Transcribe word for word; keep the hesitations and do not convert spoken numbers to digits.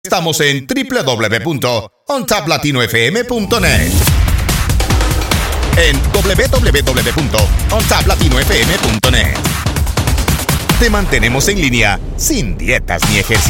Estamos en doble u doble u doble u punto on tap latino f m punto net. En doble u doble u doble u punto on tap latino f m punto net. Te mantenemos en línea sin dietas ni ejercicio.